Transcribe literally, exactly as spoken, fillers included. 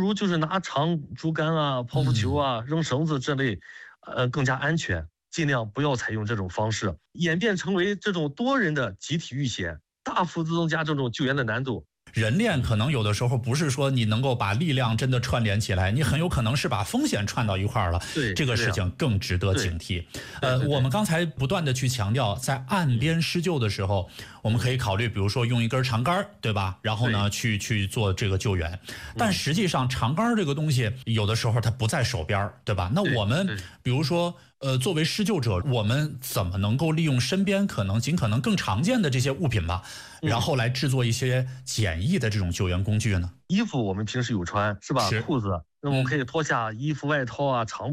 如就是拿长竹竿啊、泡芙球啊、扔绳子这类，呃，更加安全。尽量不要采用这种方式，演变成为这种多人的集体遇险，大幅增加这种救援的难度。 人链可能有的时候不是说你能够把力量真的串联起来，你很有可能是把风险串到一块儿了。 对， 这个事情更值得警惕。呃，我们刚才不断的去强调，在岸边施救的时候，我们可以考虑，比如说用一根长杆，对吧？然后呢，去去做这个救援。但实际上，长杆这个东西有的时候它不在手边，对吧？那我们比如说，呃，作为施救者，我们怎么能够利用身边可能尽可能更常见的这些物品吧，然后来制作一些简易的这种救援工具呢？ 衣服我们平时有穿，是吧？ 是裤子，那我们可以脱下衣服、外套啊、长